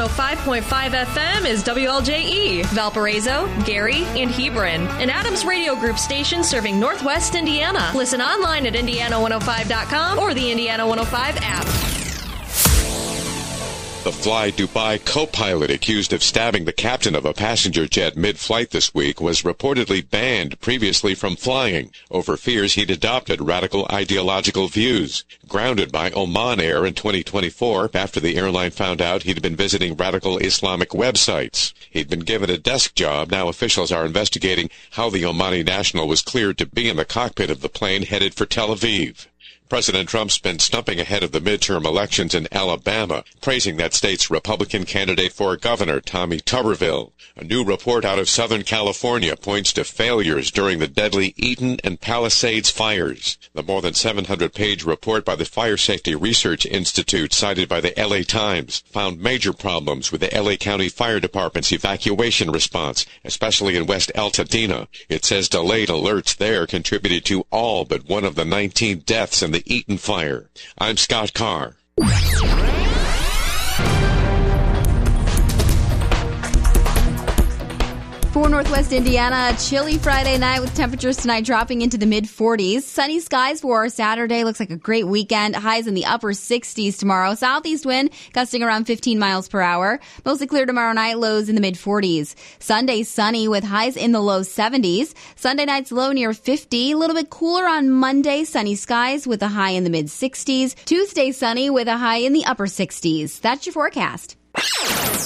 105.5 FM is WLJE, Valparaiso, Gary, and Hebron, an Adams Radio Group station serving Northwest Indiana. Listen online at Indiana105.com or the Indiana 105 app. The Fly Dubai co-pilot accused of stabbing the captain of a passenger jet mid-flight this week was reportedly banned previously from flying over fears he'd adopted radical ideological views. Grounded by Oman Air in 2024 after the airline found out he'd been visiting radical Islamic websites. He'd been given a desk job. Now officials are investigating how the Omani national was cleared to be in the cockpit of the plane headed for Tel Aviv. President Trump's been stumping ahead of the midterm elections in Alabama, praising that state's Republican candidate for governor, Tommy Tuberville. A new report out of Southern California points to failures during the deadly Eaton and Palisades fires. The more than 700-page report by the Fire Safety Research Institute, cited by the LA Times, found major problems with the LA County Fire Department's evacuation response, especially in West Altadena. It says delayed alerts there contributed to all but one of the 19 deaths in the Eaton fire. I'm Scott Carr. For Northwest Indiana, a chilly Friday night with temperatures tonight dropping into the mid-40s. Sunny skies for our Saturday. Looks like a great weekend. Highs in the upper 60s tomorrow. Southeast wind gusting around 15 miles per hour. Mostly clear tomorrow night. Lows in the mid-40s. Sunday sunny with highs in the low 70s. Sunday night's low near 50. A little bit cooler on Monday. Sunny skies with a high in the mid-60s. Tuesday sunny with a high in the upper 60s. That's your forecast.